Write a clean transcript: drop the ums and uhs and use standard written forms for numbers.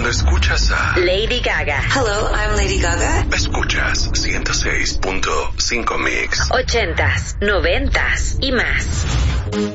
Cuando escuchas a Lady Gaga. Hello, I'm Lady Gaga. Escuchas 106.5 Mix. 80s, 90s y más.